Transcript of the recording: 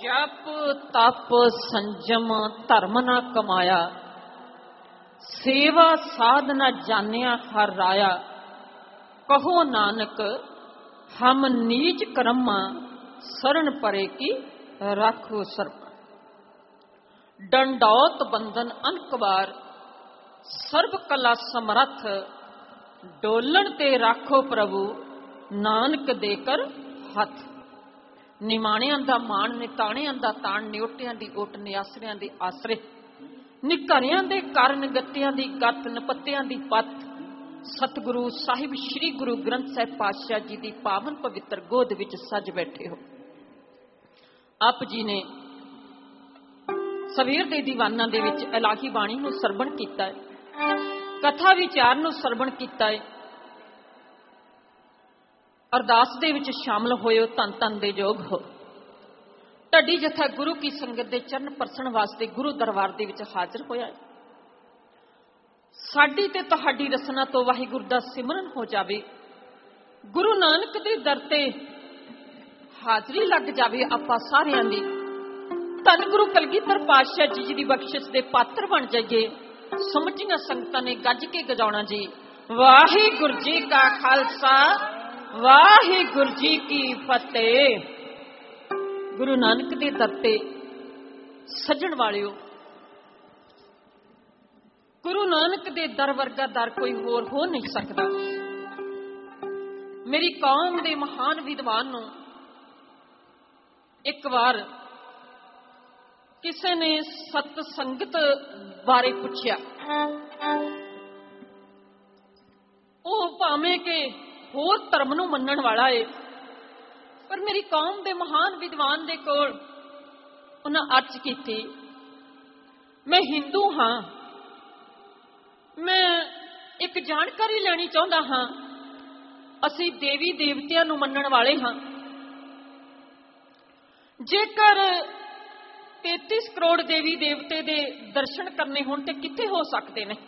जप तप संजम धर्म न कमाया, सेवा साधना जानिया हर राया। कहो नानक हम नीच कर्मा, शरण परे की राखो सर्प। डंडौत बंधन अनकबार, सर्व कला समरथ। डोलन ते राखो प्रभु, नानक देकर हथ। निमाणियां दा मान, निताणियां दा ताण, निओटियां दी ओट, निआसरियां दी आसरे। निघरियां दे कर, निगत्तियां दी गत, नपत्तियां दी पत। सतगुरु साहिब श्री गुरु ग्रंथ साहिब पातशाह जी दी पावन पवित्र गोद विच सज बैठे हो। आप जी ने सवेर दे दीवाना दे विच इलाही बाणी नूं सरवण कीता है, कथा विचार नूं सरवण कीता है। अरदास दे विच शामिल होयो, धन धन दे योग हो। ढड्डी जथा गुरु की संगत दे चरण परसण वास्ते गुरु दरबार दे विच हाजिर होया है। साडी ते तुहाडी रसना तो वाहिगुरू दा सिमरन हो जावे, गुरु नानक दे दर ते हाजरी लग जावे आपां सारियां दी। धन गुरु कलगीधर पातशाह जी दी बख्शिश दे पात्र बन जाइए। समझियां संगतां ने गज के गजाउणा जी। वाहिगुरू जी का खालसा, वाहिगुरू जी की फतेह। गुरु नानक दे दर ते सजण वालिओ, गुरु नानक दे दर वर्गा दर कोई होर हो नहीं सकता। मेरी कौम दे महान विद्वान नूं एक बार किसी ने सतसंगत बारे पूछया। वो भावें के होर धर्म नूं मन्नण वाला है, पर मेरी कौम दे महान विद्वान दे कोल उन्हां अर्ज कीती, मैं हिंदू हाँ, मैं एक जानकारी लैनी चाहुंदा हाँ। असीं देवी देवतियां नूं मन्नण वाले हाँ। जेकर 33 करोड़ देवी देवते दे दर्शन करने होण ते कित्थे हो सकदे ने?